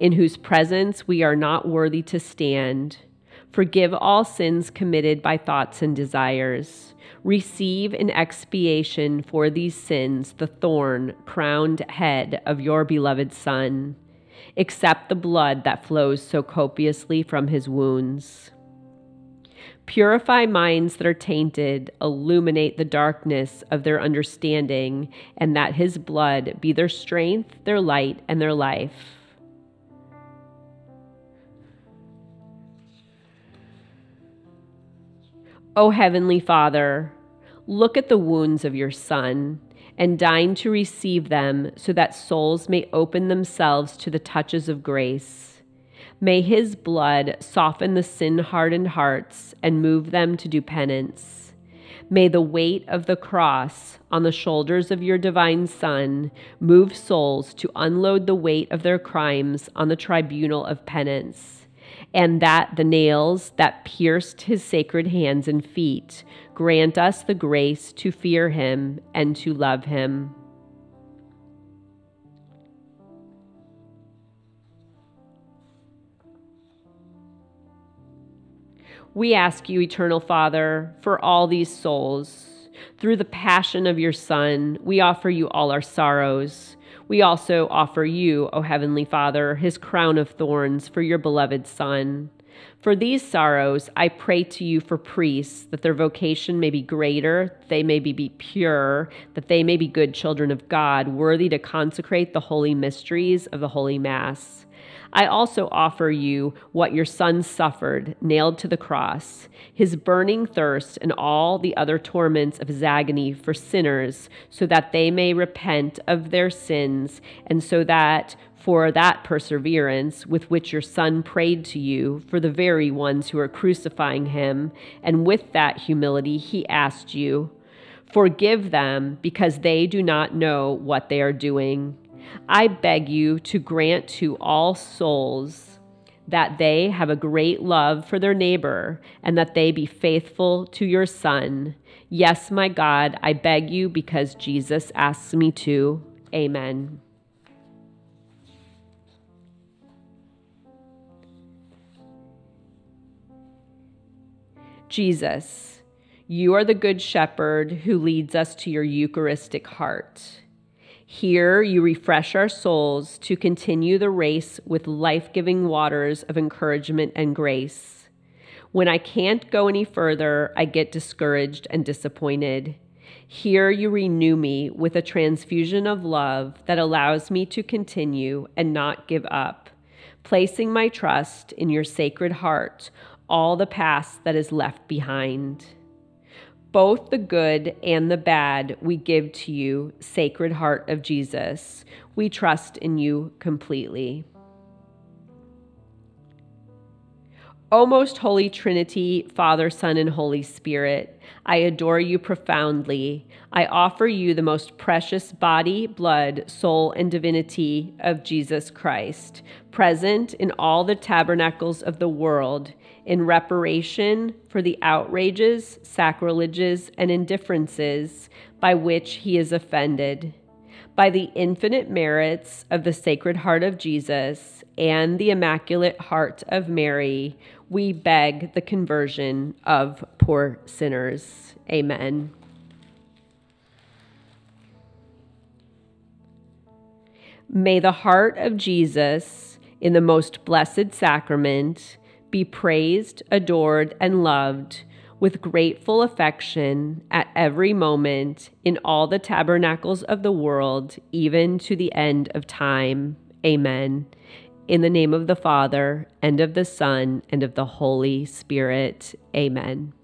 in whose presence we are not worthy to stand. Forgive all sins committed by thoughts and desires. Receive in expiation for these sins the thorn-crowned head of your beloved Son. Accept the blood that flows so copiously from his wounds. Purify minds that are tainted, illuminate the darkness of their understanding, and that his blood be their strength, their light, and their life. O Heavenly Father, look at the wounds of your Son, and deign to receive them so that souls may open themselves to the touches of grace. May his blood soften the sin-hardened hearts and move them to do penance. May the weight of the cross on the shoulders of your divine Son move souls to unload the weight of their crimes on the tribunal of penance, and that the nails that pierced his sacred hands and feet grant us the grace to fear him and to love him. We ask you, Eternal Father, for all these souls. Through the passion of your Son, we offer you all our sorrows. We also offer you, O Heavenly Father, his crown of thorns for your beloved Son. For these sorrows, I pray to you for priests, that their vocation may be greater, they may be pure, that they may be good children of God, worthy to consecrate the holy mysteries of the Holy Mass. I also offer you what your Son suffered, nailed to the cross, his burning thirst and all the other torments of his agony for sinners, so that they may repent of their sins, and so that for that perseverance with which your Son prayed to you for the very ones who are crucifying him, and with that humility he asked you, forgive them because they do not know what they are doing. I beg you to grant to all souls that they have a great love for their neighbor and that they be faithful to your Son. Yes, my God, I beg you because Jesus asks me to. Amen. Jesus, you are the good shepherd who leads us to your Eucharistic heart. Here you refresh our souls to continue the race with life-giving waters of encouragement and grace. When I can't go any further, I get discouraged and disappointed. Here you renew me with a transfusion of love that allows me to continue and not give up, placing my trust in your sacred heart, all the past that is left behind. Both the good and the bad we give to you, Sacred Heart of Jesus. We trust in you completely. O most holy Trinity, Father, Son, and Holy Spirit, I adore you profoundly. I offer you the most precious body, blood, soul, and divinity of Jesus Christ, present in all the tabernacles of the world, in reparation for the outrages, sacrileges, and indifferences by which he is offended. By the infinite merits of the Sacred Heart of Jesus and the Immaculate Heart of Mary, we beg the conversion of poor sinners. Amen. May the heart of Jesus in the most blessed sacrament be praised, adored, and loved with grateful affection at every moment in all the tabernacles of the world, even to the end of time. Amen. In the name of the Father, and of the Son, and of the Holy Spirit. Amen.